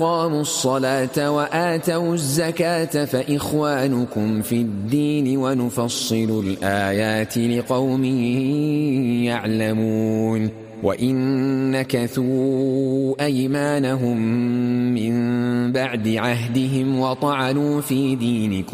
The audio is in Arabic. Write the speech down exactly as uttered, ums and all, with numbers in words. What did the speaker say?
قاموا الصلاة وآتوا الزكاة فإخوانكم في الدين ونفصل الآيات لقوم يعلمون وإن نكثوا أيمانهم من بعد عهدهم وطعنوا في دينكم